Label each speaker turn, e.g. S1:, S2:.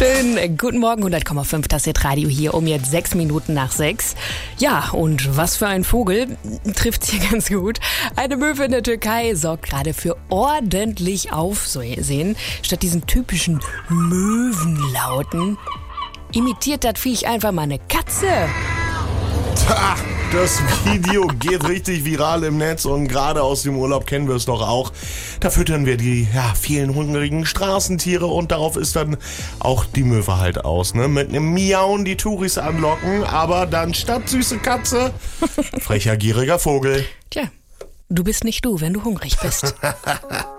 S1: Schönen guten Morgen, 100,5, das ist Radio hier um jetzt 6 Minuten nach 6. Ja, und was für ein Vogel, trifft's hier ganz gut. Eine Möwe in der Türkei sorgt gerade für ordentlich Aufsehen. Statt diesen typischen Möwenlauten imitiert das Viech einfach mal eine Katze.
S2: Tja, das Video geht richtig viral im Netz und gerade aus dem Urlaub kennen wir es doch auch. Da füttern wir die vielen hungrigen Straßentiere und darauf ist dann auch die Möwe halt aus. Ne? Mit einem Miauen die Touris anlocken, aber dann statt süße Katze, frecher, gieriger Vogel.
S1: Tja, du bist nicht du, wenn du hungrig bist.